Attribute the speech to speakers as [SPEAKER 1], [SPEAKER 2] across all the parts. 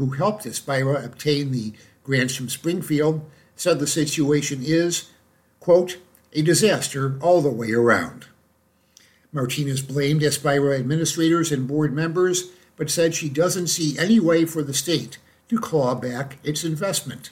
[SPEAKER 1] who helped Aspira obtain the grants from Springfield, said the situation is, quote, a disaster all the way around. Martinez blamed Aspira administrators and board members, but said she doesn't see any way for the state to claw back its investment.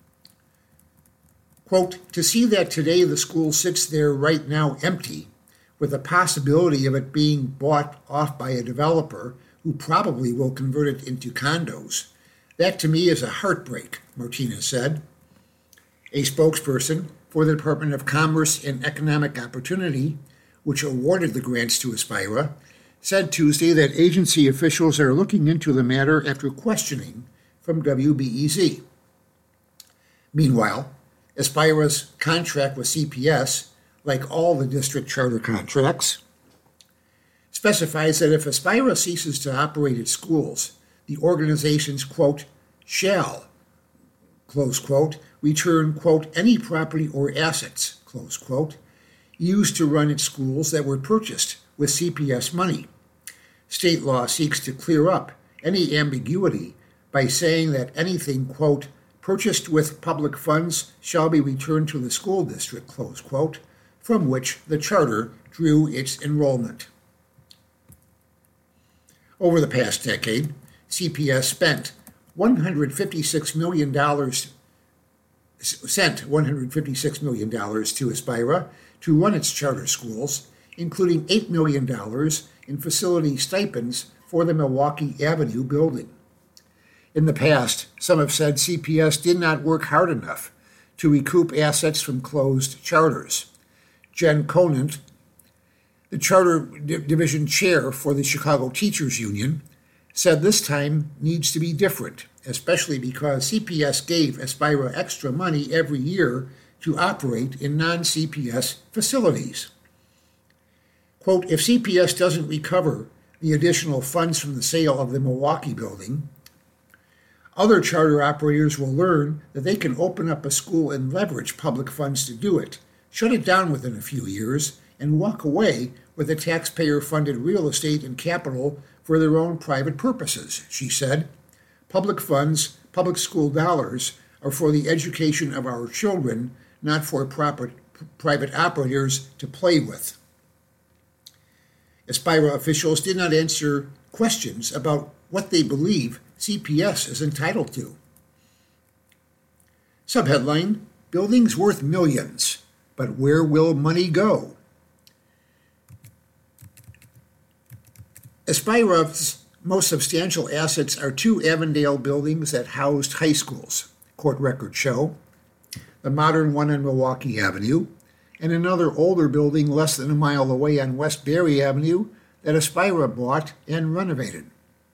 [SPEAKER 1] Quote, to see that today the school sits there right now empty, with the possibility of it being bought off by a developer who probably will convert it into condos, that to me is a heartbreak, Martinez said. A spokesperson for the Department of Commerce and Economic Opportunity, which awarded the grants to Aspira, said Tuesday that agency officials are looking into the matter after questioning from WBEZ. Meanwhile, Aspira's contract with CPS, like all the district charter contracts, specifies that if Aspira ceases to operate its schools, the organizations, quote, shall, close quote, return, quote, any property or assets, close quote, used to run its schools that were purchased with CPS money. State law seeks to clear up any ambiguity by saying that anything, quote, purchased with public funds shall be returned to the school district, close quote, from which the charter drew its enrollment. Over the past decade, CPS spent $156 million to Aspira to run its charter schools, including $8 million in facility stipends for the Milwaukee Avenue building. In the past, some have said CPS did not work hard enough to recoup assets from closed charters. Jen Conant, the charter division chair for the Chicago Teachers Union, said this time needs to be different, especially because CPS gave Aspira extra money every year to operate in non-CPS facilities. Quote, if CPS doesn't recover the additional funds from the sale of the Milwaukee building, other charter operators will learn that they can open up a school and leverage public funds to do it, shut it down within a few years, and walk away with the taxpayer-funded real estate and capital for their own private purposes, she said. Public funds, public school dollars, are for the education of our children, not for private operators to play with. Aspira officials did not answer questions about what they believe CPS is entitled to. Subheadline, buildings worth millions, but where will money go? Aspira's most substantial assets are two Avondale buildings that housed high schools, court records show, the modern one on Milwaukee Avenue, and another older building less than a mile away on West Berry Avenue that Aspira bought and renovated.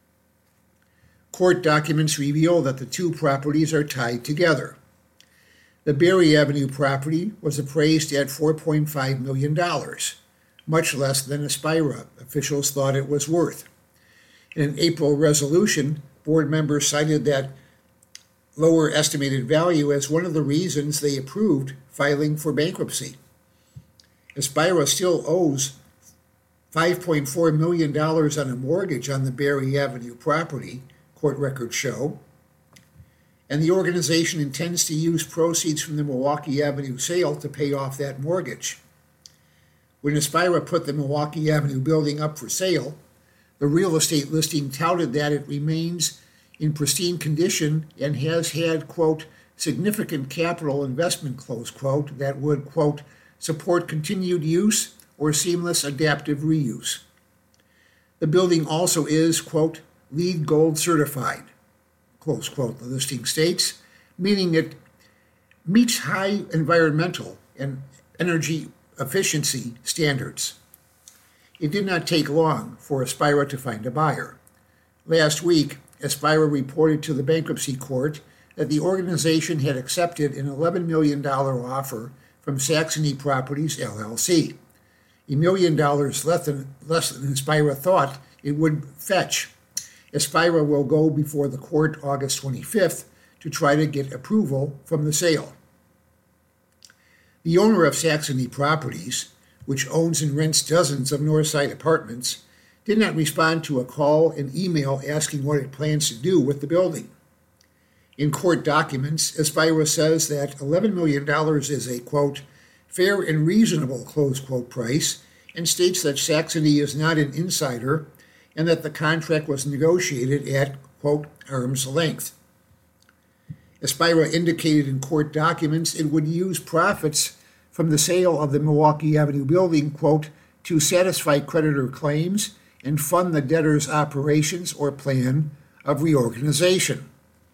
[SPEAKER 1] Court documents reveal that the two properties are tied together. The Berry Avenue property was appraised at $4.5 million, much less than Aspira officials thought it was worth. In an April resolution, board members cited that lower estimated value as one of the reasons they approved filing for bankruptcy. Aspira still owes $5.4 million on a mortgage on the Berry Avenue property, court records show, and the organization intends to use proceeds from the Milwaukee Avenue sale to pay off that mortgage. When Aspira put the Milwaukee Avenue building up for sale, the real estate listing touted that it remains in pristine condition and has had, quote, significant capital investment, close quote, that would, quote, support continued use or seamless adaptive reuse. The building also is, quote, LEED Gold certified, close quote, the listing states, meaning it meets high environmental and energy efficiency standards. It did not take long for Aspira to find a buyer. Last week, Aspira reported to the bankruptcy court that the organization had accepted an $11 million offer from Saxony Properties, LLC, $1 million less than Aspira thought it would fetch. Aspira will go before the court August 25th to try to get approval from the sale. The owner of Saxony Properties, which owns and rents dozens of Northside apartments, did not respond to a call and email asking what it plans to do with the building. In court documents, Aspira says that $11 million is a, quote, fair and reasonable, close quote, price, and states that Saxony is not an insider and that the contract was negotiated at, quote, arm's length. Aspira indicated in court documents it would use profits from the sale of the Milwaukee Avenue building, quote, to satisfy creditor claims and fund the debtor's operations or plan of reorganization.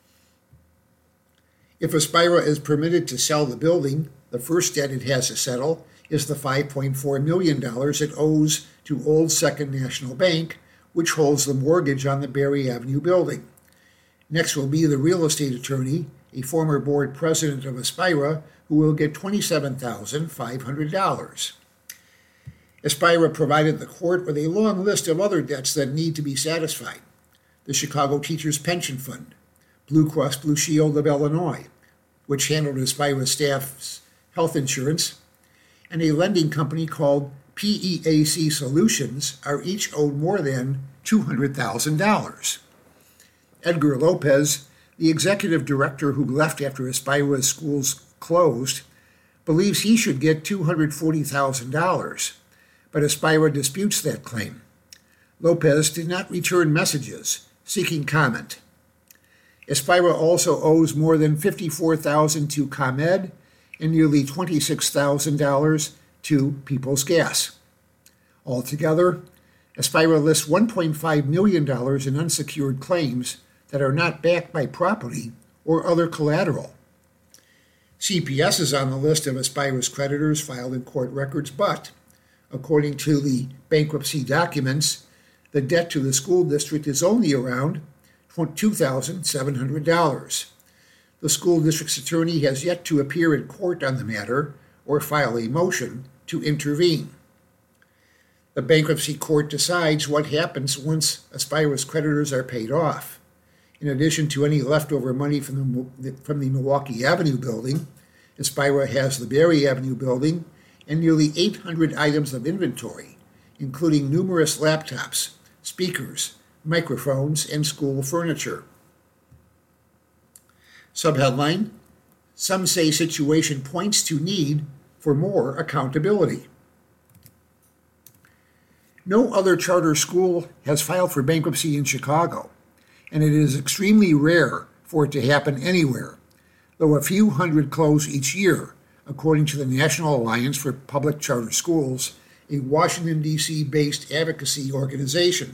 [SPEAKER 1] If Aspira is permitted to sell the building, the first debt it has to settle is the $5.4 million it owes to Old Second National Bank, which holds the mortgage on the Berry Avenue building. Next will be the real estate attorney, a former board president of Aspira, who will get $27,500. Aspira provided the court with a long list of other debts that need to be satisfied. The Chicago Teachers Pension Fund, Blue Cross Blue Shield of Illinois, which handled Aspira's staff's health insurance, and a lending company called PEAC Solutions are each owed more than $200,000. Edgar Lopez, the executive director who left after Aspira's schools closed, believes he should get $240,000, but Aspira disputes that claim. Lopez did not return messages seeking comment. Aspira also owes more than $54,000 to ComEd and nearly $26,000 to People's Gas. Altogether, Aspira lists $1.5 million in unsecured claims that are not backed by property or other collateral. CPS is on the list of Aspira's creditors filed in court records, but, according to the bankruptcy documents, the debt to the school district is only around $2,700. The school district's attorney has yet to appear in court on the matter or file a motion to intervene. The bankruptcy court decides what happens once Aspira's creditors are paid off. In addition to any leftover money from the Milwaukee Avenue building, Aspira has the Berry Avenue building and nearly 800 items of inventory, including numerous laptops, speakers, microphones, and school furniture. Subheadline: Some say situation points to need for more accountability. No other charter school has filed for bankruptcy in Chicago, and it is extremely rare for it to happen anywhere, though a few hundred close each year, according to the National Alliance for Public Charter Schools, a Washington, D.C.-based advocacy organization.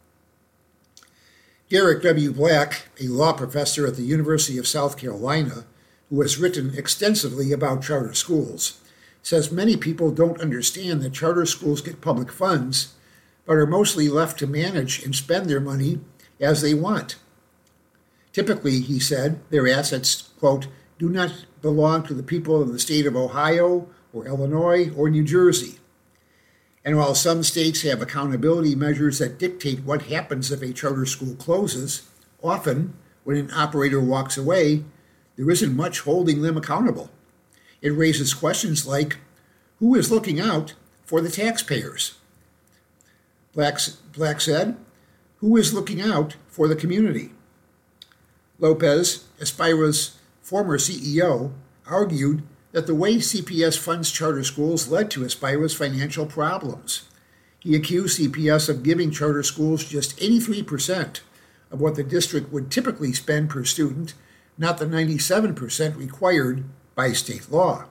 [SPEAKER 1] Derek W. Black, a law professor at the University of South Carolina, who has written extensively about charter schools, says many people don't understand that charter schools get public funds, but are mostly left to manage and spend their money as they want. Typically, he said, their assets, quote, do not belong to the people of the state of Ohio or Illinois or New Jersey. And while some states have accountability measures that dictate what happens if a charter school closes, often, when an operator walks away, there isn't much holding them accountable. It raises questions like, who is looking out for the taxpayers? Black said, who is looking out for the community? Lopez, Aspira's former CEO, argued that the way CPS funds charter schools led to Aspira's financial problems. He accused CPS of giving charter schools just 83% of what the district would typically spend per student, not the 97% required by state law.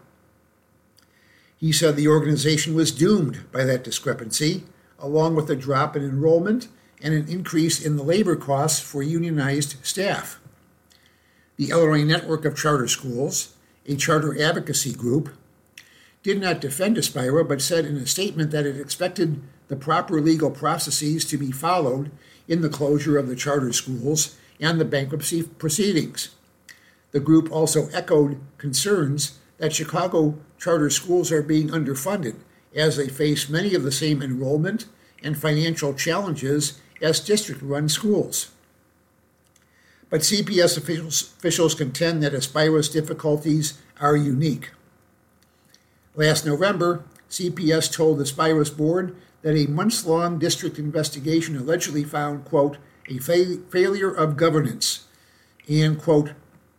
[SPEAKER 1] He said the organization was doomed by that discrepancy, along with a drop in enrollment and an increase in the labor costs for unionized staff. The Illinois Network of Charter Schools, a charter advocacy group, did not defend Aspira, but said in a statement that it expected the proper legal processes to be followed in the closure of the charter schools and the bankruptcy proceedings. The group also echoed concerns that Chicago charter schools are being underfunded as they face many of the same enrollment and financial challenges as district-run schools. But CPS officials contend that Aspira's difficulties are unique. Last November, CPS told Aspira's board that a months-long district investigation allegedly found, quote, a failure of governance and, quote,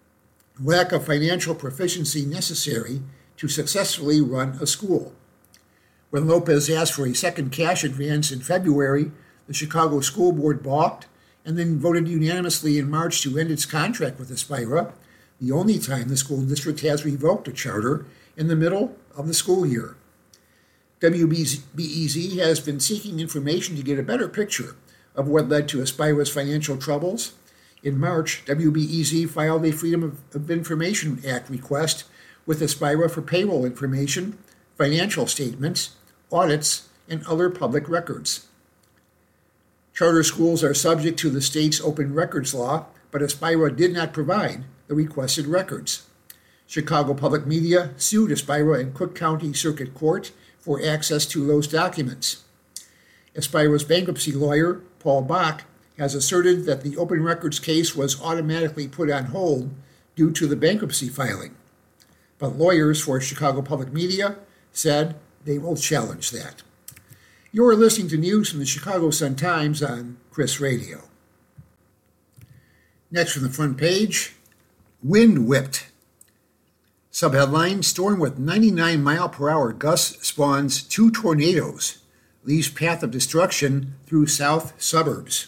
[SPEAKER 1] lack of financial proficiency necessary to successfully run a school. When Lopez asked for a second cash advance in February, the Chicago School Board balked and then voted unanimously in March to end its contract with Aspira, the only time the school district has revoked a charter in the middle of the school year. WBEZ has been seeking information to get a better picture of what led to Aspira's financial troubles. In March, WBEZ filed a Freedom of Information Act request with Aspira for payroll information, financial statements, audits, and other public records. Charter schools are subject to the state's open records law, but Aspira did not provide the requested records. Chicago Public Media sued Aspira in Cook County Circuit Court for access to those documents. Aspira's bankruptcy lawyer, Paul Bach, has asserted that the open records case was automatically put on hold due to the bankruptcy filing. But lawyers for Chicago Public Media said they will challenge that. You're listening to news from the Chicago Sun-Times on Chris Radio. Next from the front page, wind whipped. Subheadline, storm with 99-mile-per-hour gusts spawns 2 tornadoes, leaves path of destruction through south suburbs.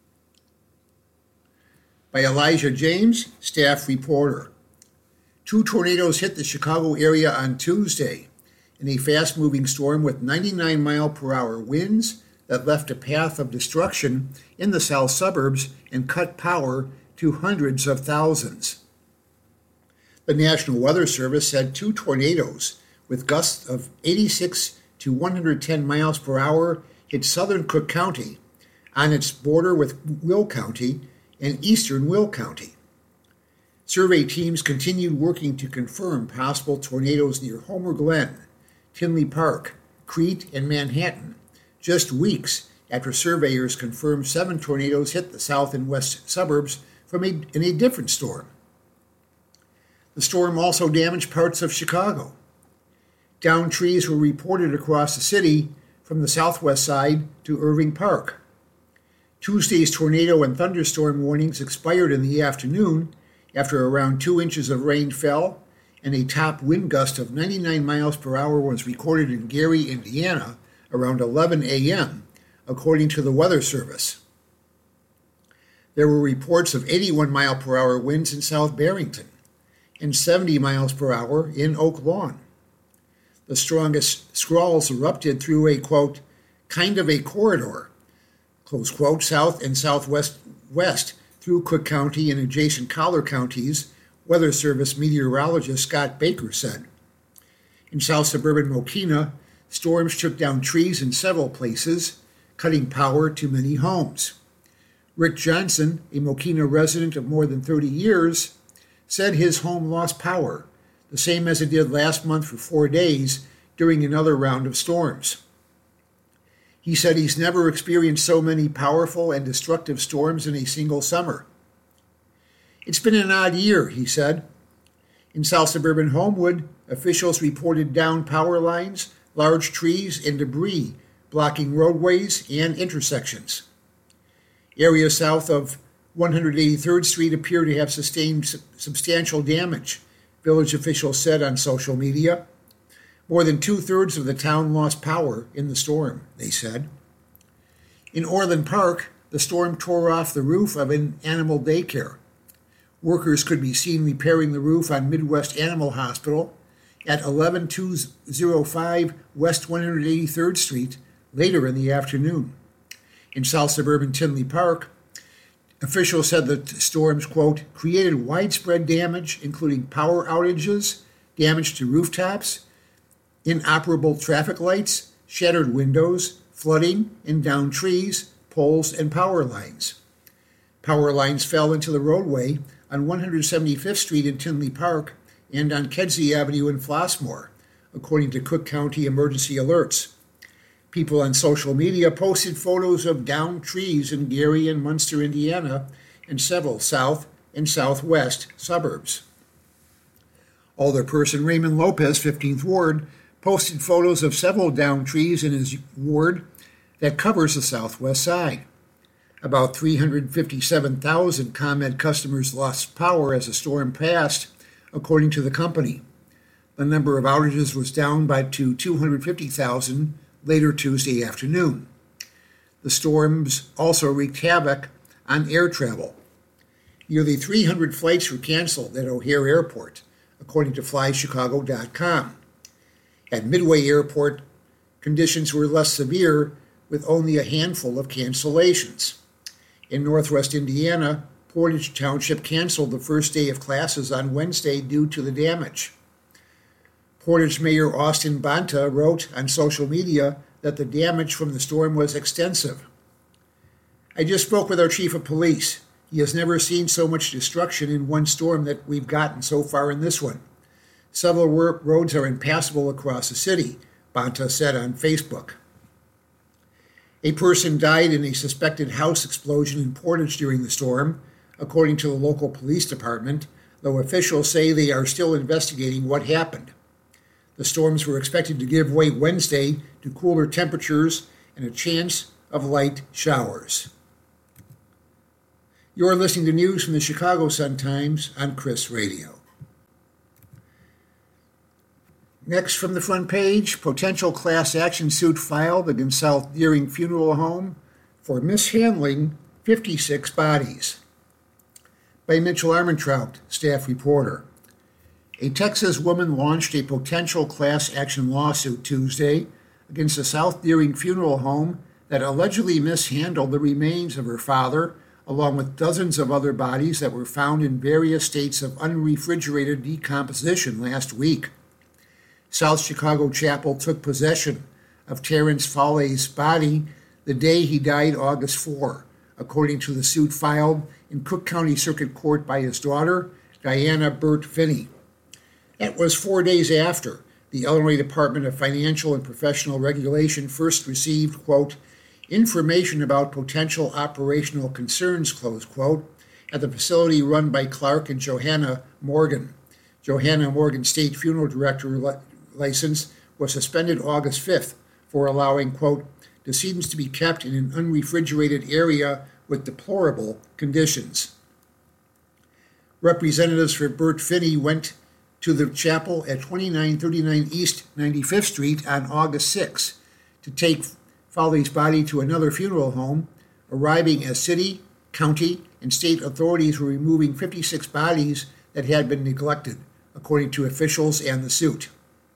[SPEAKER 1] By Elijah James, staff reporter. 2 tornadoes hit the Chicago area on Tuesday in a fast-moving storm with 99-mile-per-hour winds that left a path of destruction in the south suburbs and cut power to hundreds of thousands. The National Weather Service said 2 tornadoes with gusts of 86 to 110 miles per hour hit southern Cook County on its border with Will County and eastern Will County. Survey teams continued working to confirm possible tornadoes near Homer Glen, Tinley Park, Crete, and Manhattan, just weeks after surveyors confirmed 7 tornadoes hit the south and west suburbs in a different storm. The storm also damaged parts of Chicago. Downed trees were reported across the city from the southwest side to Irving Park. Tuesday's tornado and thunderstorm warnings expired in the afternoon after around 2 inches of rain fell and a top wind gust of 99 miles per hour was recorded in Gary, Indiana, around 11 a.m., according to the Weather Service. There were reports of 81-mile-per-hour winds in South Barrington and 70 miles per hour in Oak Lawn. The strongest squalls erupted through a, quote, kind of a corridor, close quote, south and southwest through Cook County and adjacent Collar counties, Weather Service meteorologist Scott Baker said. In south suburban Mokena, storms took down trees in several places, cutting power to many homes. Rick Johnson, a Mokena resident of more than 30 years, said his home lost power, the same as it did last month for 4 days during another round of storms. He said he's never experienced so many powerful and destructive storms in a single summer. It's been an odd year, he said. In south suburban Homewood, officials reported downed power lines, large trees, and debris blocking roadways and intersections. Areas south of 183rd Street appear to have sustained substantial damage, village officials said on social media. More than 2/3 of the town lost power in the storm, they said. In Orland Park, the storm tore off the roof of an animal daycare. Workers could be seen repairing the roof on Midwest Animal Hospital at 11205 West 183rd Street later in the afternoon. In south suburban Tinley Park, officials said the storms, quote, created widespread damage, including power outages, damage to rooftops, inoperable traffic lights, shattered windows, flooding, and downed trees, poles, and power lines. Power lines fell into the roadway on 175th Street in Tinley Park and on Kedzie Avenue in Flossmoor, according to Cook County emergency alerts. People on social media posted photos of downed trees in Gary and Munster, Indiana, and several south and southwest suburbs. Alderperson Raymond Lopez, 15th Ward, posted photos of several downed trees in his ward that covers the southwest side. About 357,000 ComEd customers lost power as the storm passed according to the company. The number of outages was down to 250,000 later Tuesday afternoon. The storms also wreaked havoc on air travel. Nearly 300 flights were canceled at O'Hare Airport, according to FlyChicago.com. At Midway Airport, conditions were less severe, with only a handful of cancellations. In Northwest Indiana, Portage Township canceled the first day of classes on Wednesday due to the damage. Portage Mayor Austin Bonta wrote on social media that the damage from the storm was extensive. I just spoke with our chief of police. He has never seen so much destruction in one storm that we've gotten so far in this one. Several roads are impassable across the city, Bonta said on Facebook. A person died in a suspected house explosion in Portage during the storm, according to the local police department, though officials say they are still investigating what happened. The storms were expected to give way Wednesday to cooler temperatures and a chance of light showers. You're listening to news from the Chicago Sun-Times on Chris Radio. Next from the front page, potential class action suit filed against South Deering Funeral Home for mishandling 56 bodies. By Mitchell Armentrout, staff reporter. A Texas woman launched a potential class action lawsuit Tuesday against the South Deering Funeral Home that allegedly mishandled the remains of her father, along with dozens of other bodies that were found in various states of unrefrigerated decomposition last week. South Chicago Chapel took possession of Terrence Foley's body the day he died August 4, according to the suit filed in Cook County Circuit Court by his daughter, Diana Burt Finney. That was 4 days after the Illinois Department of Financial and Professional Regulation first received, quote, information about potential operational concerns, close quote, at the facility run by Clark and Johanna Morgan. Johanna Morgan's state funeral director license was suspended August 5th for allowing, quote, decedents to be kept in an unrefrigerated area with deplorable conditions. Representatives for Burt Finney went to the chapel at 2939 East 95th Street on August 6 to take Foley's body to another funeral home, arriving as city, county, and state authorities were removing 56 bodies that had been neglected, according to officials and the suit.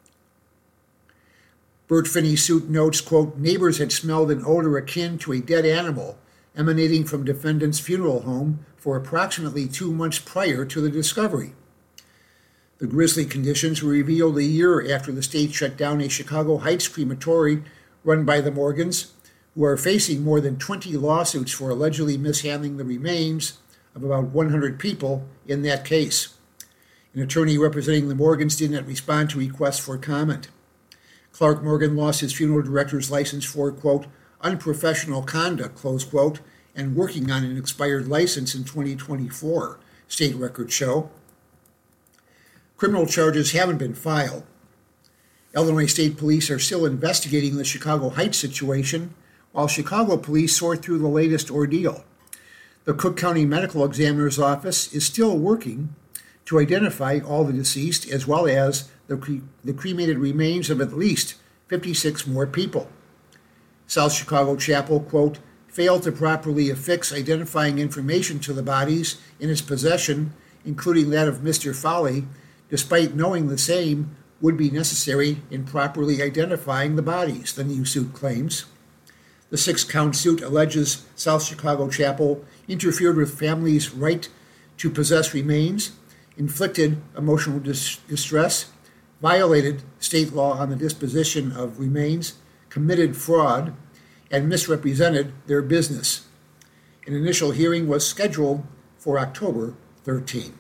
[SPEAKER 1] Burt Finney's suit notes, quote, neighbors had smelled an odor akin to a dead animal emanating from defendant's funeral home for approximately 2 months prior to the discovery. The grisly conditions were revealed a year after the state shut down a Chicago Heights crematory run by the Morgans, who are facing more than 20 lawsuits for allegedly mishandling the remains of about 100 people in that case. An attorney representing the Morgans did not respond to requests for comment. Clark Morgan lost his funeral director's license for, quote, unprofessional conduct, close quote, and working on an expired license in 2024, state records show. Criminal charges haven't been filed. Illinois State Police are still investigating the Chicago Heights situation, while Chicago police sort through the latest ordeal. The Cook County Medical Examiner's Office is still working to identify all the deceased, as well as the cremated remains of at least 56 more people. South Chicago Chapel, quote, failed to properly affix identifying information to the bodies in its possession, including that of Mr. Foley, despite knowing the same would be necessary in properly identifying the bodies, the new suit claims. The 6-count suit alleges South Chicago Chapel interfered with families' right to possess remains, inflicted emotional distress, violated state law on the disposition of remains, committed fraud, and misrepresented their business. An initial hearing was scheduled for October 13.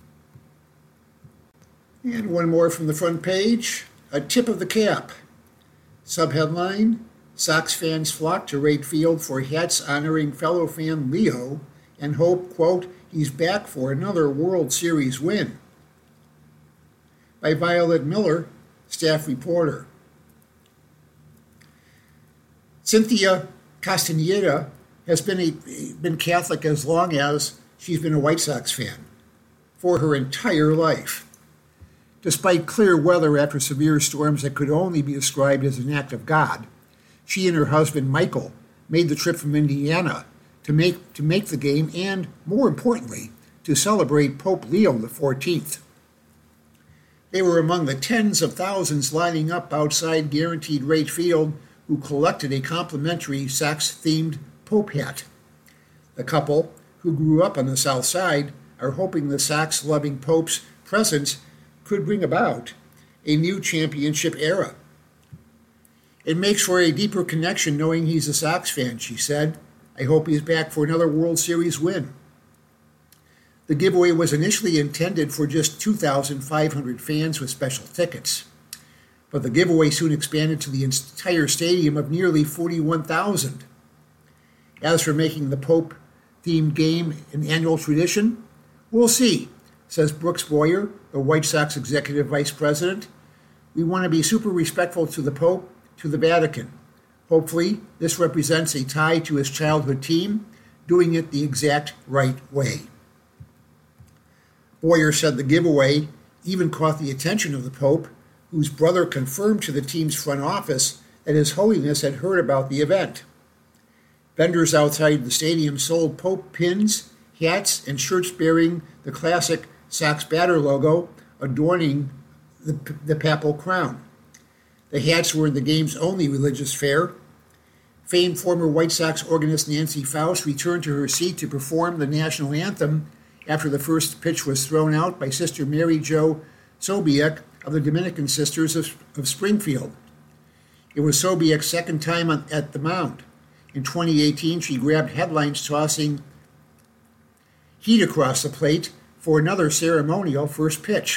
[SPEAKER 1] And one more from the front page, a tip of the cap. Subheadline, Sox fans flock to Wright Field for hats honoring fellow fan Leo and hope, quote, he's back for another World Series win. By Violet Miller, staff reporter. Cynthia Castaneda has been Catholic as long as she's been a White Sox fan, for her entire life. Despite clear weather after severe storms that could only be described as an act of God, she and her husband Michael made the trip from Indiana to make the game and, more importantly, to celebrate Pope Leo XIV. They were among the tens of thousands lining up outside Guaranteed Rate Field who collected a complimentary Sox-themed Pope hat. The couple, who grew up on the South Side, are hoping the Sox-loving Pope's presence could bring about a new championship era. It makes for a deeper connection knowing he's a Sox fan, she said. I hope he's back for another World Series win. The giveaway was initially intended for just 2,500 fans with special tickets, but the giveaway soon expanded to the entire stadium of nearly 41,000. As for making the Pope-themed game an annual tradition, we'll see, says Brooks Boyer, the White Sox executive vice president. We want to be super respectful to the Pope, to the Vatican. Hopefully, this represents a tie to his childhood team, doing it the exact right way. Boyer said the giveaway even caught the attention of the Pope, whose brother confirmed to the team's front office that His Holiness had heard about the event. Vendors outside the stadium sold Pope pins, hats, and shirts bearing the classic Sox batter logo adorning the papal crown. The hats were in the game's only religious fare. Famed former White Sox organist Nancy Faust returned to her seat to perform the national anthem after the first pitch was thrown out by Sister Mary Jo Sobiek of the Dominican Sisters of Springfield. It was Sobiek's second time at the mound. In 2018, she grabbed headlines tossing heat across the plate for another ceremonial first pitch.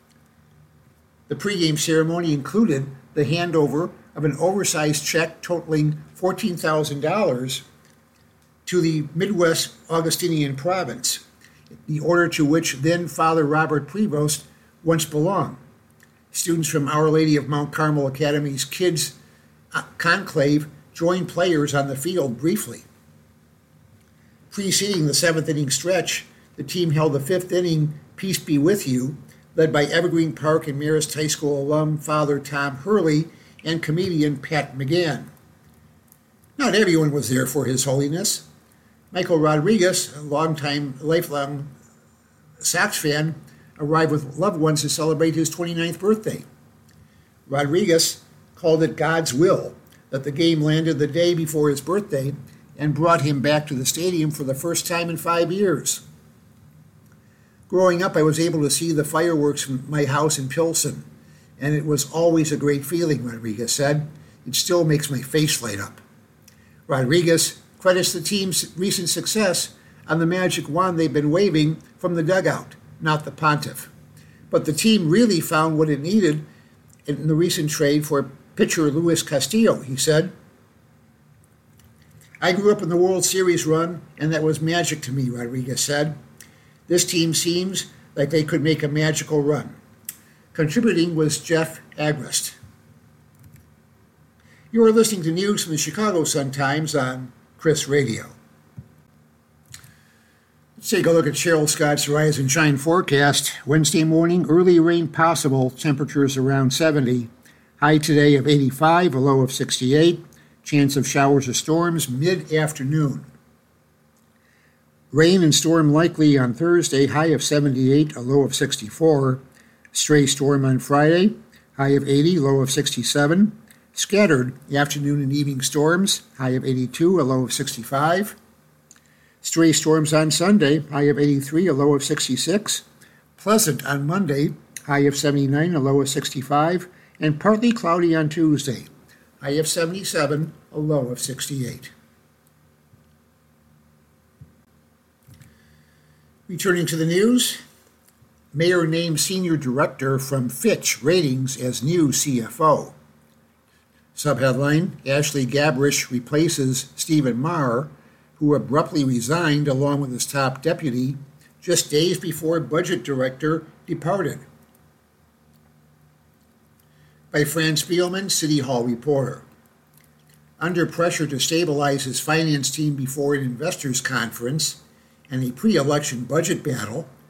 [SPEAKER 1] The pregame ceremony included the handover of an oversized check totaling $14,000 to the Midwest Augustinian province, the order to which then Father Robert Prevost once belonged. Students from Our Lady of Mount Carmel Academy's Kids Conclave joined players on the field briefly. Preceding the seventh inning stretch, the team held the fifth inning Peace Be With You, led by Evergreen Park and Marist High School alum Father Tom Hurley and comedian Pat McGann. Not everyone was there for His Holiness. Michael Rodriguez, a lifelong Sox fan, arrived with loved ones to celebrate his 29th birthday. Rodriguez called it God's will that the game landed the day before his birthday and brought him back to the stadium for the first time in 5 years. Growing up, I was able to see the fireworks from my house in Pilsen, and it was always a great feeling, Rodriguez said. It still makes my face light up. Rodriguez credits the team's recent success on the magic wand they've been waving from the dugout, not the pontiff. But the team really found what it needed in the recent trade for pitcher Luis Castillo, he said. I grew up in the World Series run, and that was magic to me, Rodriguez said. This team seems like they could make a magical run. Contributing was Jeff Agrest. You are listening to news from the Chicago Sun-Times on Chris Radio. Let's take a look at Cheryl Scott's Rise and Shine forecast. Wednesday morning, early rain possible, temperatures around 70. High today of 85, a low of 68. Chance of showers or storms mid-afternoon. Rain and storm likely on Thursday, high of 78, a low of 64. Stray storm on Friday, high of 80, low of 67. Scattered afternoon and evening storms, high of 82, a low of 65. Stray storms on Sunday, high of 83, a low of 66. Pleasant on Monday, high of 79, a low of 65. And partly cloudy on Tuesday, high of 77, a low of 68. Returning to the news, Mayor named senior director from Fitch Ratings as new CFO. Subheadline, Ashley Gabrish replaces Stephen Maher, who abruptly resigned along with his top deputy just days before budget director departed. By Fran Spielman, City Hall reporter. Under pressure to stabilize his finance team before an investors conference and a pre-election budget battle,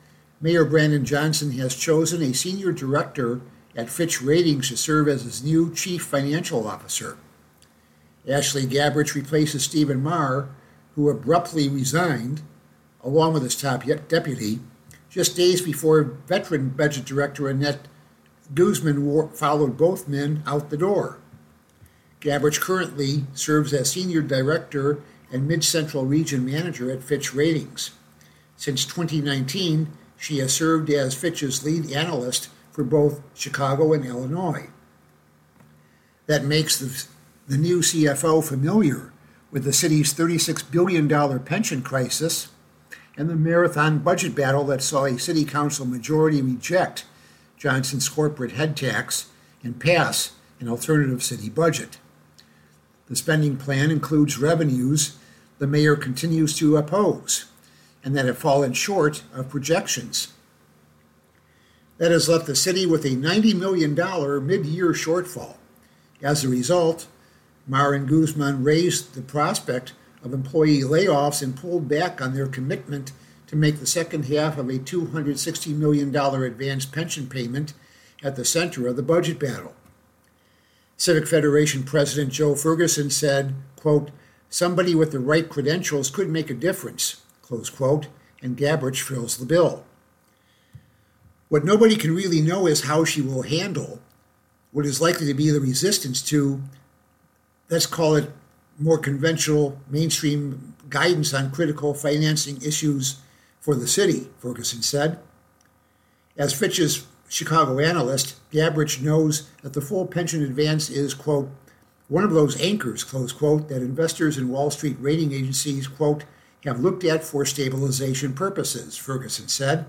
[SPEAKER 1] Mayor Brandon Johnson has chosen a senior director at Fitch Ratings to serve as his new chief financial officer. Ashley Gabrich replaces Stephen Marr, who abruptly resigned, along with his top deputy, just days before veteran budget director Annette Guzman followed both men out the door. Gabrich currently serves as senior director and Mid-Central Region manager at Fitch Ratings. Since 2019, she has served as Fitch's lead analyst for both Chicago and Illinois. That makes the new CFO familiar with the city's $36 billion pension crisis and the marathon budget battle that saw a city council majority reject Johnson's corporate head tax and pass an alternative city budget. The spending plan includes revenues the mayor continues to oppose and that have fallen short of projections. That has left the city with a $90 million mid-year shortfall. As a result, Marr and Guzman raised the prospect of employee layoffs and pulled back on their commitment to make the second half of a $260 million advance pension payment at the center of the budget battle. Civic Federation President Joe Ferguson said, quote, "Somebody with the right credentials could make a difference," close quote, and Gabrich fills the bill. What nobody can really know is how she will handle what is likely to be the resistance to, let's call it, more conventional mainstream guidance on critical financing issues for the city, Ferguson said. As Fitch's Chicago analyst, Gabrich knows that the full pension advance is, quote, "one of those anchors," close quote, that investors and Wall Street rating agencies, quote, "have looked at for stabilization purposes," Ferguson said.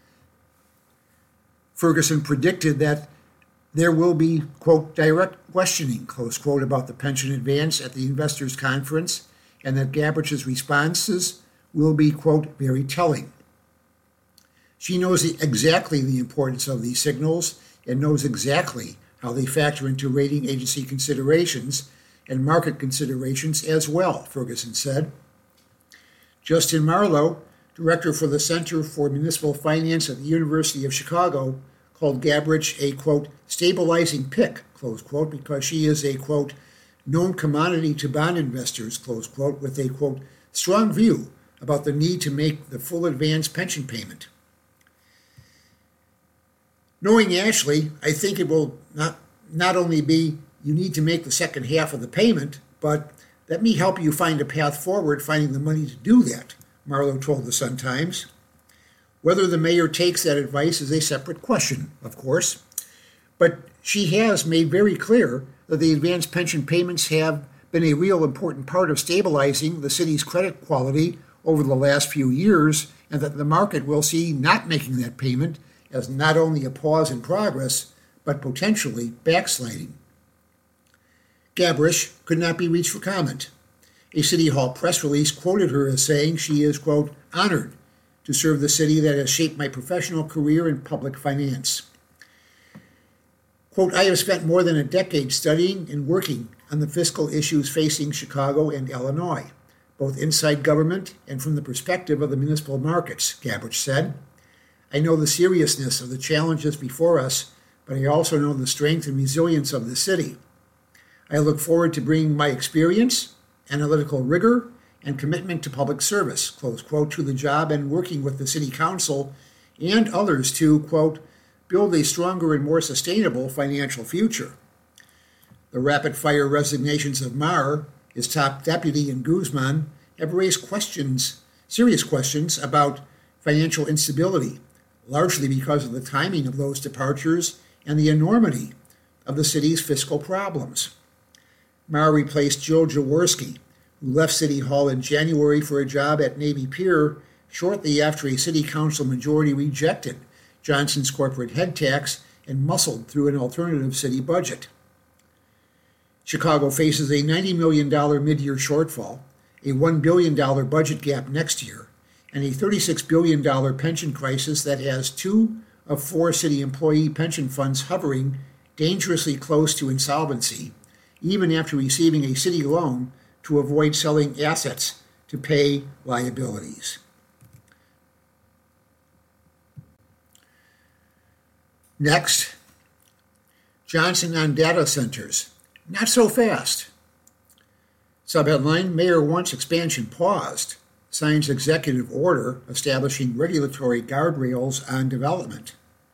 [SPEAKER 1] Ferguson predicted that there will be, quote, "direct questioning," close quote, about the pension advance at the investors' conference, and that Gabrich's responses will be, quote, "very telling." She knows exactly the importance of these signals and knows exactly how they factor into rating agency considerations and market considerations as well, Ferguson said. Justin Marlowe, director for the Center for Municipal Finance at the University of Chicago, called Gabrich a, quote, "stabilizing pick," close quote, because she is a, quote, "known commodity to bond investors," close quote, with a, quote, "strong view about the need to make the full advance pension payment." Knowing Ashley, I think it will not only be you need to make the second half of the payment, but let me help you find a path forward finding the money to do that, Marlowe told the Sun-Times. Whether the mayor takes that advice is a separate question, of course, but she has made very clear that the advanced pension payments have been a real important part of stabilizing the city's credit quality over the last few years, and that the market will see not making that payment as not only a pause in progress, but potentially backsliding. Gabrich could not be reached for comment. A City Hall press release quoted her as saying she is, quote, "honored to serve the city that has shaped my professional career in public finance." Quote, "I have spent more than a decade studying and working on the fiscal issues facing Chicago and Illinois, both inside government and from the perspective of the municipal markets," Gabrich said. "I know the seriousness of the challenges before us, but I also know the strength and resilience of the city. I look forward to bringing my experience, analytical rigor, and commitment to public service," close quote, to the job and working with the city council and others to, quote, "build a stronger and more sustainable financial future." The rapid-fire resignations of Marr, his top deputy, and Guzman have raised serious questions about financial instability, largely because of the timing of those departures and the enormity of the city's fiscal problems. Marr replaced Joe Jaworski, who left City Hall in January for a job at Navy Pier shortly after a city council majority rejected Johnson's corporate head tax and muscled through an alternative city budget. Chicago faces a $90 million mid-year shortfall, a $1 billion budget gap next year, and a $36 billion pension crisis that has 2 of 4 city employee pension funds hovering dangerously close to insolvency, even after receiving a city loan to avoid selling assets to pay liabilities. Next, Johnson on data centers. Not so fast. Subheadline, Mayor wants expansion paused. Signs executive order establishing regulatory guardrails on development.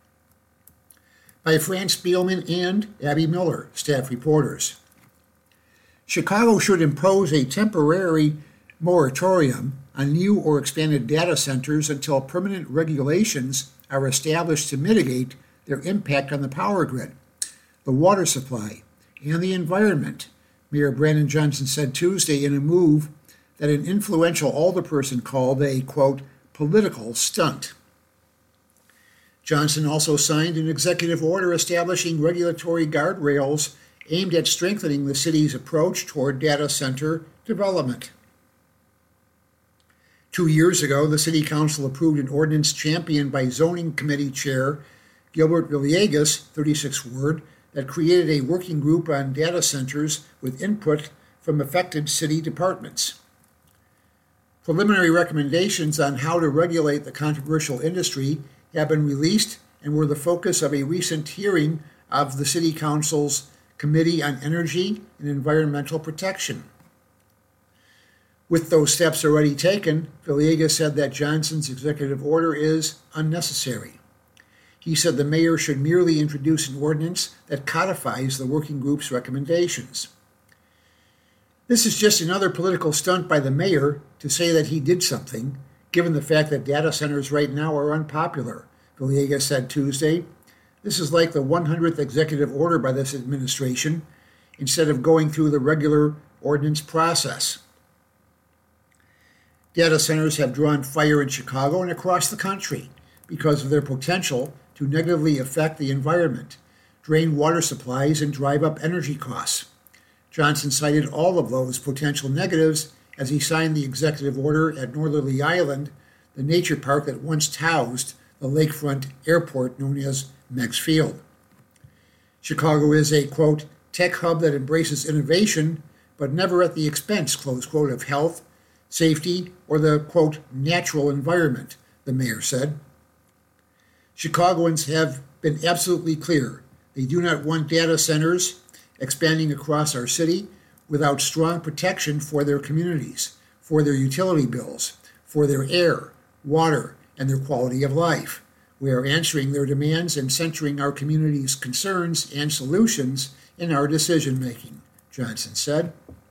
[SPEAKER 1] By Fran Spielman and Abby Miller, staff reporters. Chicago should impose a temporary moratorium on new or expanded data centers until permanent regulations are established to mitigate their impact on the power grid, the water supply, and the environment, Mayor Brandon Johnson said Tuesday in a move that an influential alderperson called a, quote, political stunt. Johnson also signed an executive order establishing regulatory guardrails aimed at strengthening the city's approach toward data center development. 2 years ago, the City Council approved an ordinance championed by Zoning Committee Chair Gilbert Villegas, 36th Ward, that created a working group on data centers with input from affected city departments. Preliminary recommendations on how to regulate the controversial industry have been released and were the focus of a recent hearing of the City Council's Committee on Energy and Environmental Protection. With those steps already taken, Villegas said that Johnson's executive order is unnecessary. He said the mayor should merely introduce an ordinance that codifies the working group's recommendations. This is just another political stunt by the mayor to say that he did something, given the fact that data centers right now are unpopular, Villegas said Tuesday. This is like the 100th executive order by this administration, instead of going through the regular ordinance process. Data centers have drawn fire in Chicago and across the country because of their potential to negatively affect the environment, drain water supplies, and drive up energy costs. Johnson cited all of those potential negatives as he signed the executive order at Northerly Island, the nature park that once housed the lakefront airport known as Meigs Field. Chicago is a, quote, tech hub that embraces innovation, but never at the expense, close quote, of health, safety, or the, quote, natural environment, the mayor said. Chicagoans have been absolutely clear. They do not want data centers expanding across our city without strong protection for their communities, for their utility bills, for their air, water, and their quality of life. We are answering their demands and centering our community's concerns and solutions in our decision-making, Johnson said.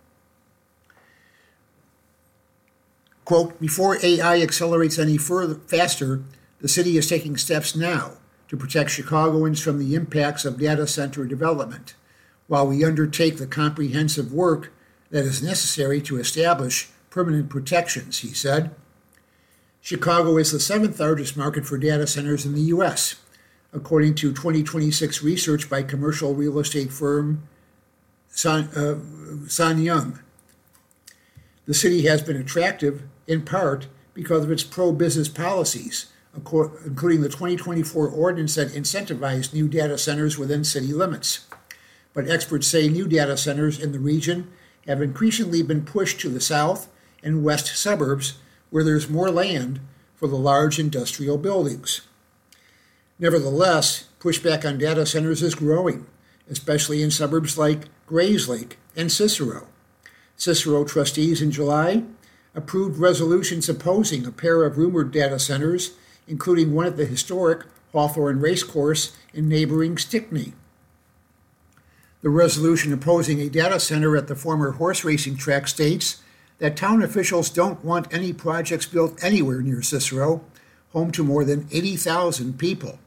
[SPEAKER 1] Quote, before AI accelerates any faster, the city is taking steps now to protect Chicagoans from the impacts of data center development, while we undertake the comprehensive work that is necessary to establish permanent protections, he said. Chicago is the 7th largest market for data centers in the U.S., according to 2026 research by commercial real estate firm SanYoung. The city has been attractive in part because of its pro-business policies, including the 2024 ordinance that incentivized new data centers within city limits. But experts say new data centers in the region have increasingly been pushed to the south and west suburbs where there's more land for the large industrial buildings. Nevertheless, pushback on data centers is growing, especially in suburbs like Grayslake and Cicero. Cicero trustees in July approved resolutions opposing a pair of rumored data centers, including one at the historic Hawthorne Racecourse in neighboring Stickney. The resolution opposing a data center at the former horse racing track states that town officials don't want any projects built anywhere near Cicero, home to more than 80,000 people.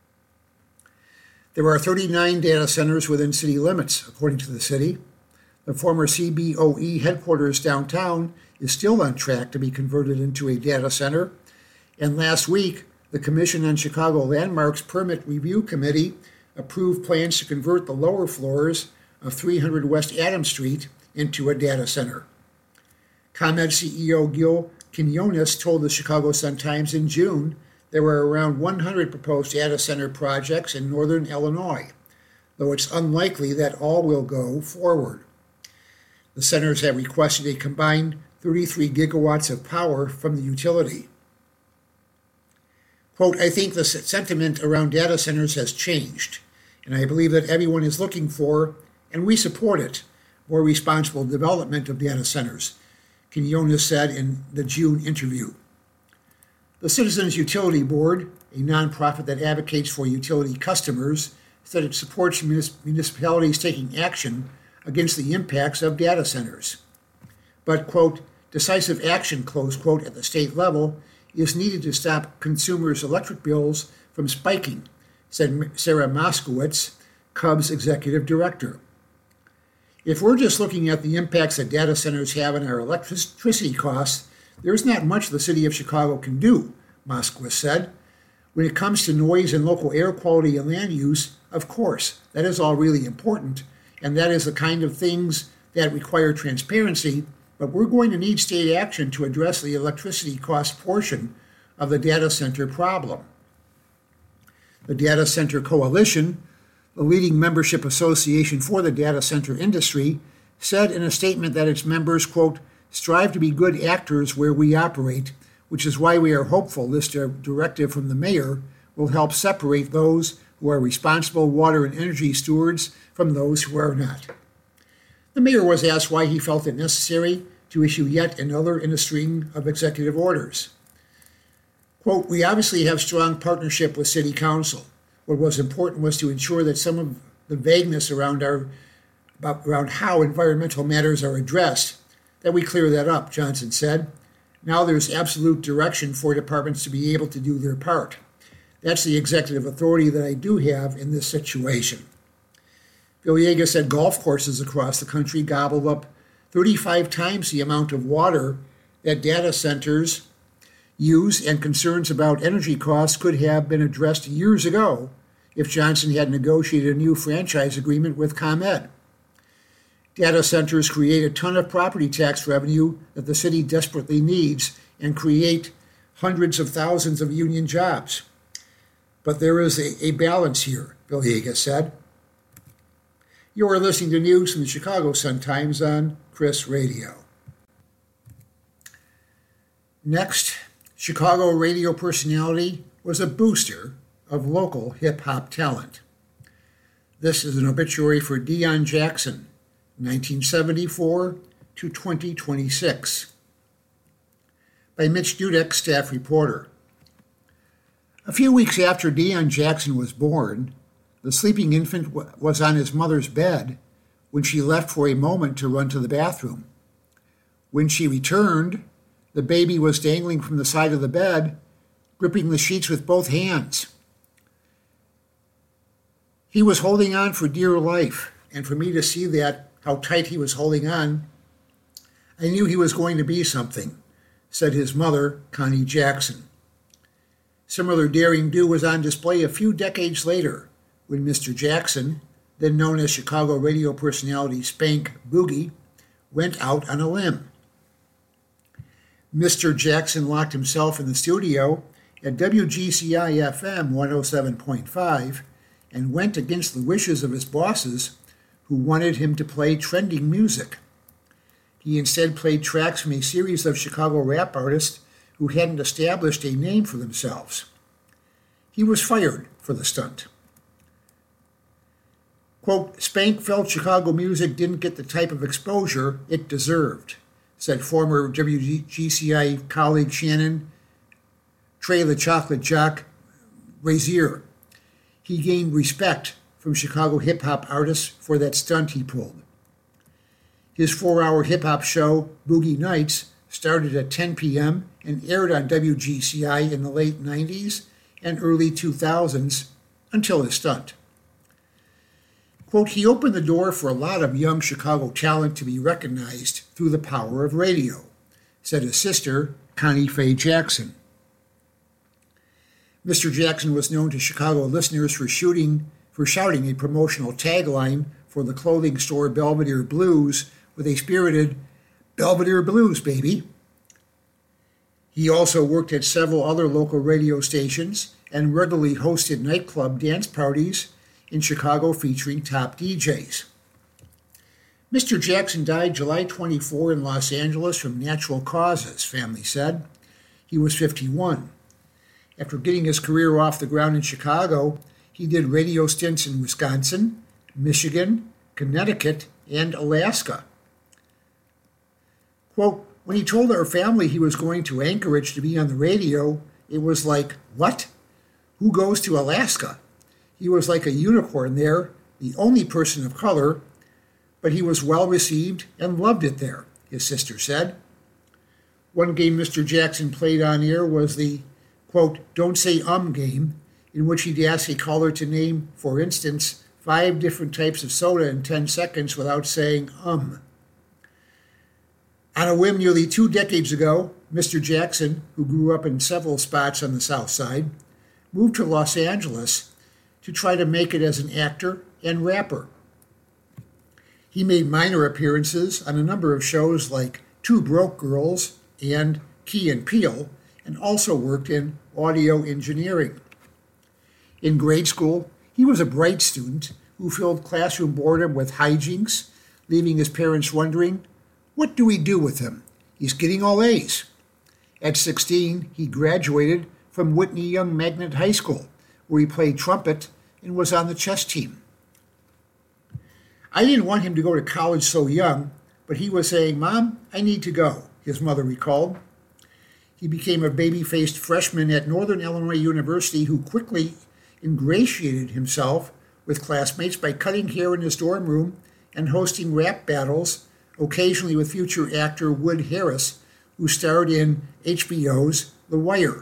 [SPEAKER 1] There are 39 data centers within city limits, according to the city. The former CBOE headquarters downtown is still on track to be converted into a data center. And last week, the Commission on Chicago Landmarks Permit Review Committee approved plans to convert the lower floors of 300 West Adams Street into a data center. ComEd CEO Gil Quinones told the Chicago Sun-Times in June there were around 100 proposed data center projects in northern Illinois, though it's unlikely that all will go forward. The centers have requested a combined 33 gigawatts of power from the utility. Quote, I think the sentiment around data centers has changed, and I believe that everyone is looking for, and we support it, more responsible development of data centers, Quinones said in the June interview. The Citizens Utility Board, a nonprofit that advocates for utility customers, said it supports municipalities taking action against the impacts of data centers. But, quote, decisive action, close quote, at the state level is needed to stop consumers' electric bills from spiking, said Sarah Moskowitz, Cub's executive director. If we're just looking at the impacts that data centers have on our electricity costs, there's not much the city of Chicago can do, Moskowitz said. When it comes to noise and local air quality and land use, of course, that is all really important, and that is the kind of things that require transparency, but we're going to need state action to address the electricity cost portion of the data center problem. The Data Center Coalition, the leading membership association for the data center industry, said in a statement that its members, quote, strive to be good actors where we operate, which is why we are hopeful this directive from the mayor will help separate those who are responsible water and energy stewards from those who are not. The mayor was asked why he felt it necessary to issue yet another in a string of executive orders. Quote, we obviously have strong partnership with City Council. What was important was to ensure that some of the vagueness around how environmental matters are addressed, that we clear that up, Johnson said. Now there's absolute direction for departments to be able to do their part. That's the executive authority that I do have in this situation. Villegas said golf courses across the country gobbled up 35 times the amount of water that data centers use, and concerns about energy costs could have been addressed years ago if Johnson had negotiated a new franchise agreement with ComEd. Data centers create a ton of property tax revenue that the city desperately needs and create hundreds of thousands of union jobs. But there is a balance here, Villegas said. You are listening to news from the Chicago Sun-Times on Chris Radio. Next, Chicago radio personality was a booster of local hip-hop talent. This is an obituary for Deon Jackson, 1974 to 2026, by Mitch Dudek, staff reporter. A few weeks after Deon Jackson was born, the sleeping infant was on his mother's bed when she left for a moment to run to the bathroom. When she returned, the baby was dangling from the side of the bed, gripping the sheets with both hands. He was holding on for dear life, and for me to see that, how tight he was holding on, I knew he was going to be something, said his mother, Connie Jackson. Similar daring do was on display a few decades later when Mr. Jackson, then known as Chicago radio personality Spank Boogie, went out on a limb. Mr. Jackson locked himself in the studio at WGCI-FM 107.5 and went against the wishes of his bosses who wanted him to play trending music. He instead played tracks from a series of Chicago rap artists who hadn't established a name for themselves. He was fired for the stunt. Quote, Spank felt Chicago music didn't get the type of exposure it deserved, said former WGCI colleague Shannon Trey the Chocolate Jock Brazier. He gained respect from Chicago hip-hop artists for that stunt he pulled. His 4-hour hip-hop show, Boogie Nights, started at 10 p.m. and aired on WGCI in the late 90s and early 2000s until his stunt. Quote, he opened the door for a lot of young Chicago talent to be recognized through the power of radio, said his sister, Connie Faye Jackson. Mr. Jackson was known to Chicago listeners for shouting a promotional tagline for the clothing store Belvedere Blues with a spirited, Belvedere Blues, baby. He also worked at several other local radio stations and regularly hosted nightclub dance parties in Chicago featuring top DJs. Mr. Jackson died July 24 in Los Angeles from natural causes, family said. He was 51. After getting his career off the ground in Chicago, he did radio stints in Wisconsin, Michigan, Connecticut, and Alaska. Quote, when he told our family he was going to Anchorage to be on the radio, it was like, what? Who goes to Alaska? He was like a unicorn there, the only person of color, but he was well received and loved it there, his sister said. One game Mr. Jackson played on air was the, quote, don't say game, in which he'd ask a caller to name, for instance, 5 different types of soda in 10 seconds without saying On a whim nearly 2 decades ago, Mr. Jackson, who grew up in several spots on the South Side, moved to Los Angeles to try to make it as an actor and rapper. He made minor appearances on a number of shows like Two Broke Girls and Key and Peele, and also worked in audio engineering. In grade school, he was a bright student who filled classroom boredom with hijinks, leaving his parents wondering, what do we do with him? He's getting all A's. At 16, he graduated from Whitney Young Magnet High School, where he played trumpet and was on the chess team. I didn't want him to go to college so young, but he was saying, Mom, I need to go, his mother recalled. He became a baby-faced freshman at Northern Illinois University who quickly ingratiated himself with classmates by cutting hair in his dorm room and hosting rap battles, occasionally with future actor Wood Harris, who starred in HBO's The Wire.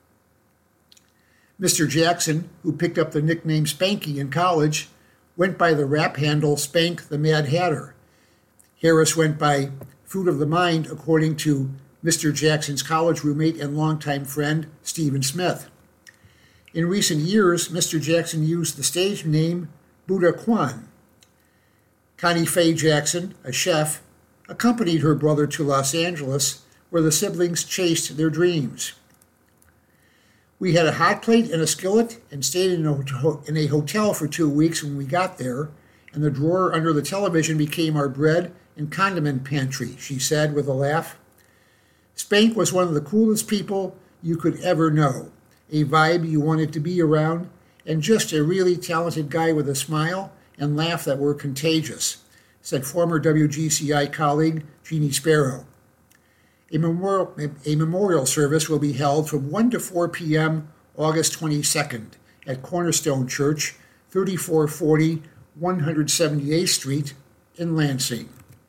[SPEAKER 1] Mr. Jackson, who picked up the nickname Spanky in college, went by the rap handle Spank the Mad Hatter. Harris went by Fruit of the Mind, according to Mr. Jackson's college roommate and longtime friend, Stephen Smith. In recent years, Mr. Jackson used the stage name Buddha Kwan. Connie Faye Jackson, a chef, accompanied her brother to Los Angeles, where the siblings chased their dreams. We had a hot plate and a skillet and stayed in a hotel for 2 weeks when we got there, and the drawer under the television became our bread and condiment pantry, she said with a laugh. Spank was one of the coolest people you could ever know, a vibe you wanted to be around, and just a really talented guy with a smile and laugh that were contagious, said former WGCI colleague Jeannie Sparrow. A memorial service will be held from 1 to 4 p.m. August 22nd at Cornerstone Church, 3440 178th Street in Lansing.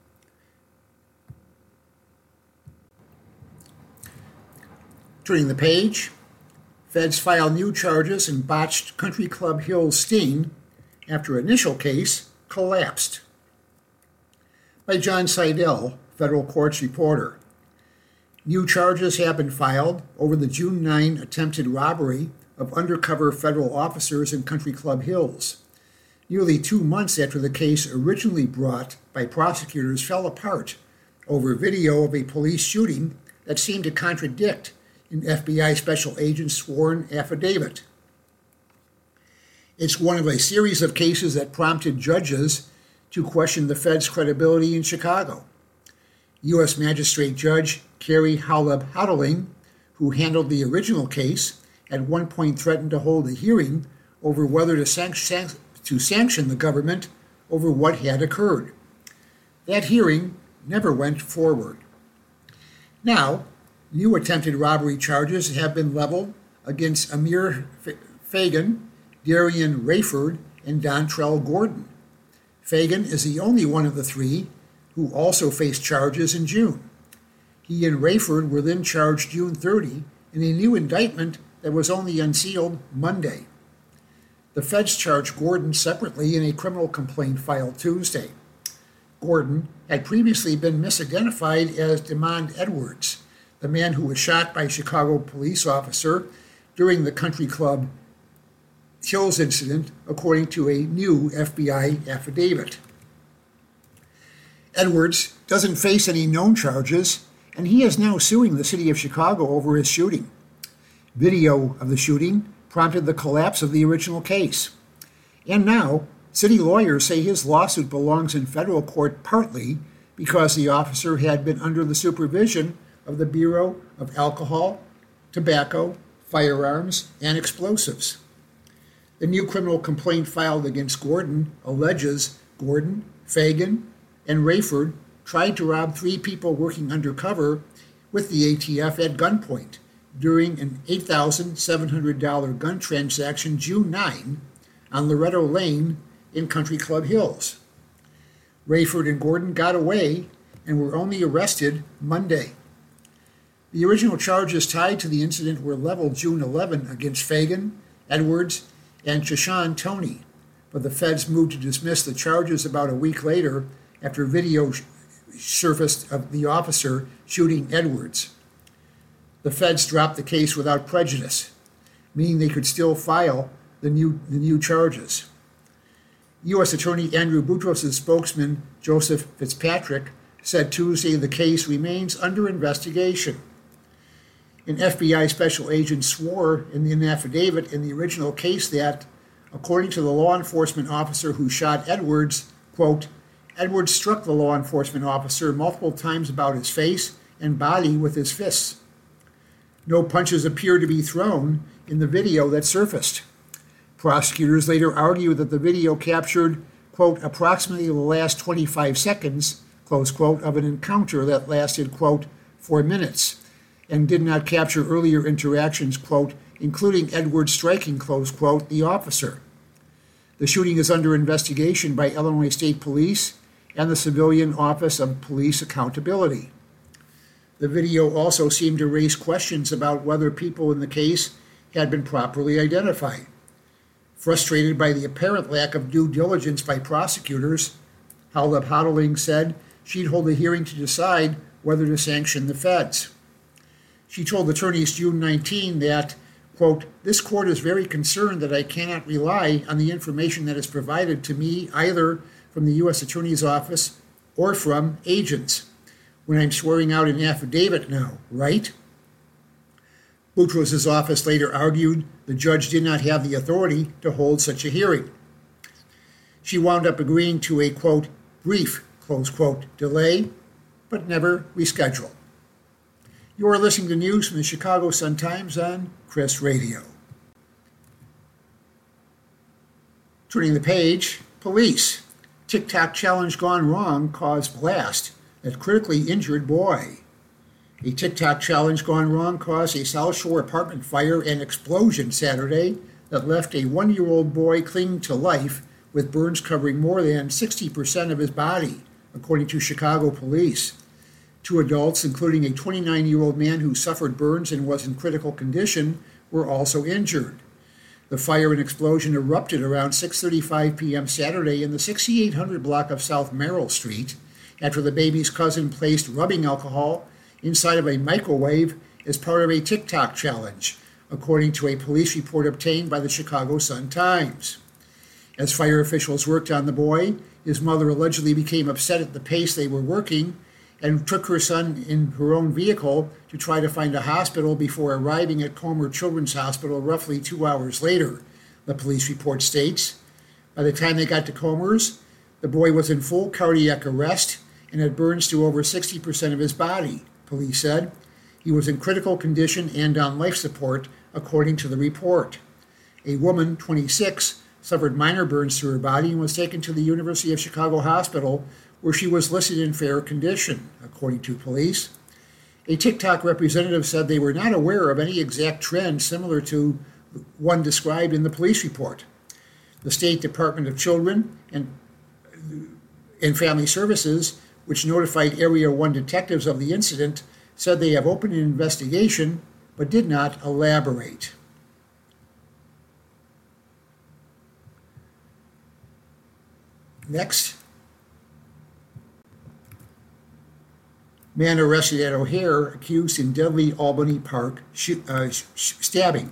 [SPEAKER 1] Turning the page, feds file new charges in botched Country Club Hills sting after initial case collapsed. By John Seidel, federal courts reporter. New charges have been filed over the June 9 attempted robbery of undercover federal officers in Country Club Hills. Nearly 2 months after the case originally brought by prosecutors fell apart over video of a police shooting that seemed to contradict an FBI special agent's sworn affidavit. It's one of a series of cases that prompted judges to question the Fed's credibility in Chicago. U.S. Magistrate Judge Carrie Howleb Hoteling, who handled the original case, at one point threatened to hold a hearing over whether to sanction the government over what had occurred. That hearing never went forward. Now, new attempted robbery charges have been leveled against Amir Fagan, Darian Rayford, and Dontrell Gordon. Fagan is the only one of the three who also faced charges in June. He and Rayford were then charged June 30 in a new indictment that was only unsealed Monday. The feds charged Gordon separately in a criminal complaint filed Tuesday. Gordon had previously been misidentified as Demond Edwards, the man who was shot by a Chicago police officer during the Country Club Hills incident, according to a new FBI affidavit. Edwards doesn't face any known charges, and he is now suing the city of Chicago over his shooting. Video of the shooting prompted the collapse of the original case. And now, city lawyers say his lawsuit belongs in federal court partly because the officer had been under the supervision of the Bureau of Alcohol, Tobacco, firearms, and explosives. The new criminal complaint filed against Gordon alleges Gordon, Fagan, and Rayford tried to rob 3 people working undercover with the ATF at gunpoint during an $8,700 gun transaction June 9 on Loretto Lane in Country Club Hills. Rayford and Gordon got away and were only arrested Monday. The original charges tied to the incident were leveled June 11 against Fagan, Edwards, and Chashawn Toney, but the feds moved to dismiss the charges about a week later after video surfaced of the officer shooting Edwards. The feds dropped the case without prejudice, meaning they could still file the new charges. U.S. Attorney Andrew Boutros' spokesman, Joseph Fitzpatrick, said Tuesday the case remains under investigation. An FBI special agent swore in an affidavit in the original case that, according to the law enforcement officer who shot Edwards, quote, Edwards struck the law enforcement officer multiple times about his face and body with his fists. No punches appear to be thrown in the video that surfaced. Prosecutors later argued that the video captured, quote, approximately the last 25 seconds, close quote, of an encounter that lasted, quote, 4 minutes, and did not capture earlier interactions, quote, including Edwards striking, close quote, the officer. The shooting is under investigation by Illinois State Police and the Civilian Office of Police Accountability. The video also seemed to raise questions about whether people in the case had been properly identified. Frustrated by the apparent lack of due diligence by prosecutors, Hala Hodling said she'd hold a hearing to decide whether to sanction the feds. She told attorneys June 19 that, quote, this court is very concerned that I cannot rely on the information that is provided to me either from the U.S. Attorney's Office or from agents when I'm swearing out an affidavit now, right? Boutros' office later argued the judge did not have the authority to hold such a hearing. She wound up agreeing to a, quote, brief, close quote, delay, but never reschedule. You are listening to news from the Chicago Sun-Times on Chris Radio. Turning the page, police. TikTok challenge gone wrong caused blast at critically injured boy. A TikTok challenge gone wrong caused a South Shore apartment fire and explosion Saturday that left a 1-year-old boy clinging to life with burns covering more than 60% of his body, according to Chicago police. 2 adults, including a 29-year-old man who suffered burns and was in critical condition, were also injured. The fire and explosion erupted around 6:35 p.m. Saturday in the 6800 block of South Merrill Street after the baby's cousin placed rubbing alcohol inside of a microwave as part of a TikTok challenge, according to a police report obtained by the Chicago Sun-Times. As fire officials worked on the boy, his mother allegedly became upset at the pace they were working and took her son in her own vehicle to try to find a hospital before arriving at Comer Children's Hospital roughly 2 hours later, the police report states. By the time they got to Comer's, the boy was in full cardiac arrest and had burns to over 60% of his body, police said. He was in critical condition and on life support, according to the report. A woman, 26, suffered minor burns to her body and was taken to the University of Chicago Hospital, where she was listed in fair condition, according to police. A TikTok representative said they were not aware of any exact trend similar to one described in the police report. The State Department of Children and Family Services, which notified Area 1 detectives of the incident, said they have opened an investigation but did not elaborate. Next. Man arrested at O'Hare accused in deadly Albany Park stabbing.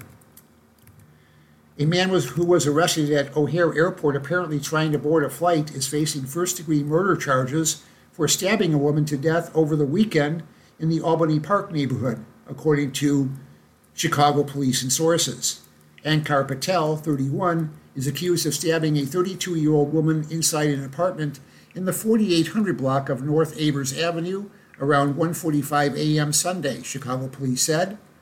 [SPEAKER 1] A man who was arrested at O'Hare Airport apparently trying to board a flight is facing first-degree murder charges for stabbing a woman to death over the weekend in the Albany Park neighborhood, according to Chicago police and sources. Ankar Patel, 31, is accused of stabbing a 32-year-old woman inside an apartment in the 4800 block of North Avers Avenue around 1:45 a.m. Sunday, Chicago police said.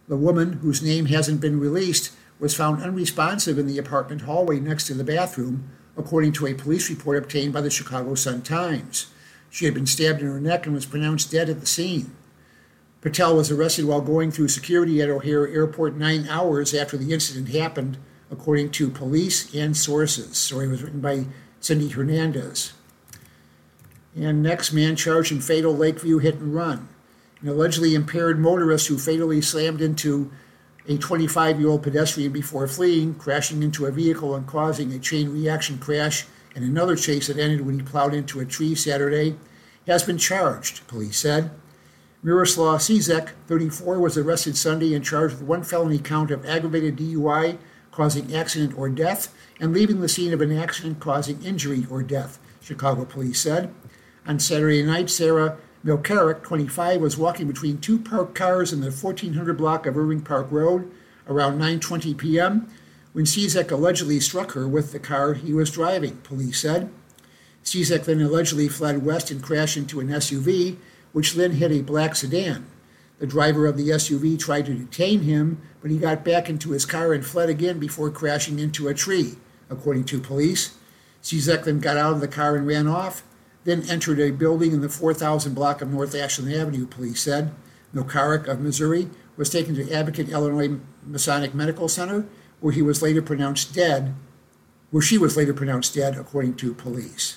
[SPEAKER 1] The woman, whose name hasn't been released, was found unresponsive in the apartment hallway next to the bathroom, according to a police report obtained by the Chicago Sun-Times. She had been stabbed in her neck and was pronounced dead at the scene. Patel was arrested while going through security at O'Hare Airport 9 hours after the incident happened, according to police and sources. The story was written by Cindy Hernandez. And next, man charged in fatal Lakeview hit and run. An allegedly impaired motorist who fatally slammed into a 25-year-old pedestrian before fleeing, crashing into a vehicle and causing a chain reaction crash and another chase that ended when he plowed into a tree Saturday, has been charged, police said. Miroslav Cizek, 34, was arrested Sunday and charged with one felony count of aggravated DUI causing accident or death and leaving the scene of an accident causing injury or death, Chicago police said. On Saturday night, Sarah Milkarek, 25, was walking between two parked cars in the 1400 block of Irving Park Road around 9:20 p.m. when Cizek allegedly struck her with the car he was driving, police said. Cizek then allegedly fled west and crashed into an SUV, which then hit a black sedan. The driver of the SUV tried to detain him, but he got back into his car and fled again before crashing into a tree, according to police. Cizek then got out of the car and ran off, then entered a building in the 4000 block of North Ashland Avenue, police said. Milkarek of Missouri was taken to Advocate Illinois Masonic Medical Center, where she was later pronounced dead, according to police.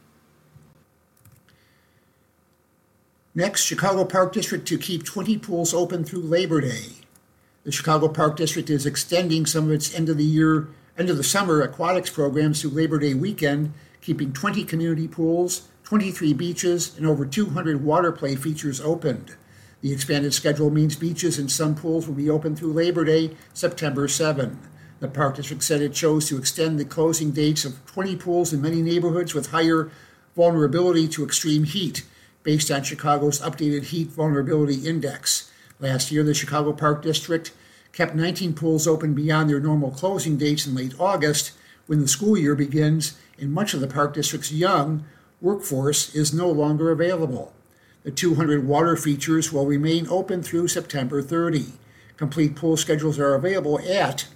[SPEAKER 1] Next, Chicago Park District to keep 20 pools open through Labor Day. The Chicago Park District is extending some of its end of the summer aquatics programs through Labor Day weekend, keeping 20 community pools, 23 beaches, and over 200 water play features opened. The expanded schedule means beaches and some pools will be open through Labor Day, September 7. The Park District said it chose to extend the closing dates of 20 pools in many neighborhoods with higher vulnerability to extreme heat, based on Chicago's updated Heat Vulnerability Index. Last year, the Chicago Park District kept 19 pools open beyond their normal closing dates in late August, when the school year begins, and much of the Park District's young workforce is no longer available. The 200 water features will remain open through September 30. Complete pool schedules are available at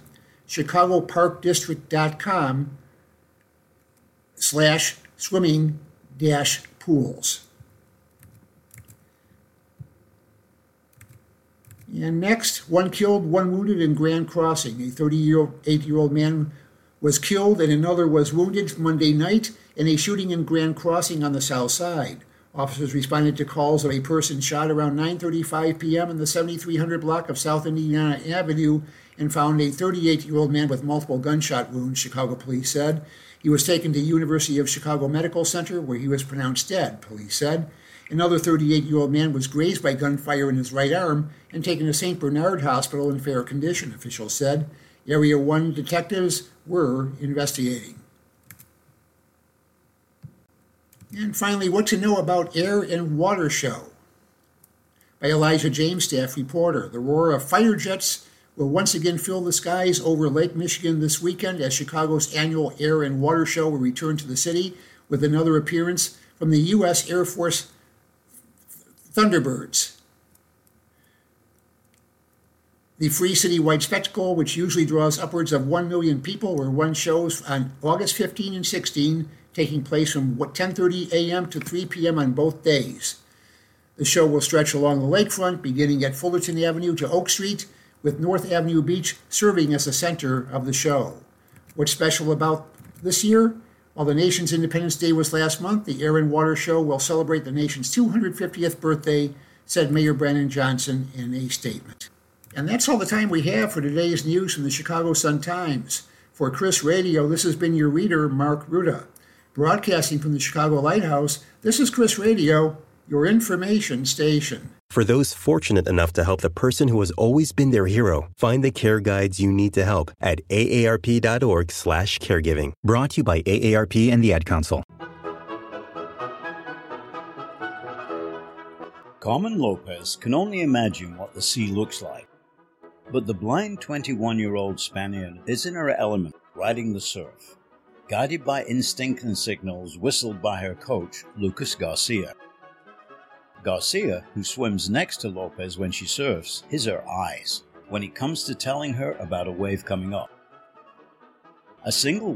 [SPEAKER 1] chicagoparkdistrict.com/swimming-pools. And next, one killed, one wounded in Grand Crossing. A 38-year-old man was killed and another was wounded Monday night in a shooting in Grand Crossing on the south side. Officers responded to calls of a person shot around 9:35 p.m. in the 7300 block of South Indiana Avenue and found a 38-year-old man with multiple gunshot wounds, Chicago police said. He was taken to University of Chicago Medical Center, where he was pronounced dead, police said. Another 38-year-old man was grazed by gunfire in his right arm and taken to St. Bernard Hospital in fair condition, officials said. Area 1 detectives were investigating. And finally, what to know about Air and Water Show by Elijah James, staff reporter. The roar of fighter jets will once again fill the skies over Lake Michigan this weekend as Chicago's annual Air and Water Show will return to the city with another appearance from the U.S. Air Force Thunderbirds. The free citywide spectacle, which usually draws upwards of 1 million people, will run shows on August 15 and 16, taking place from 10:30 a.m. to 3 p.m. on both days. The show will stretch along the lakefront, beginning at Fullerton Avenue to Oak Street, with North Avenue Beach serving as the center of the show. What's special about this year? While the nation's Independence Day was last month, the Air and Water Show will celebrate the nation's 250th birthday, said Mayor Brandon Johnson in a statement. And that's all the time we have for today's news from the Chicago Sun-Times. For Chris Radio, this has been your reader, Mark Ruda. Broadcasting from the Chicago Lighthouse, this is Chris Radio, your information station.
[SPEAKER 2] For those fortunate enough to help the person who has always been their hero, find the care guides you need to help at aarp.org/caregiving. Brought to you by AARP and the Ad Council.
[SPEAKER 3] Carmen Lopez can only imagine what the sea looks like. But the blind 21-year-old Spaniard is in her element, riding the surf, guided by instinct and signals whistled by her coach, Lucas Garcia. Garcia, who swims next to Lopez when she surfs, is her eyes, when it comes to telling her about a wave coming up. A single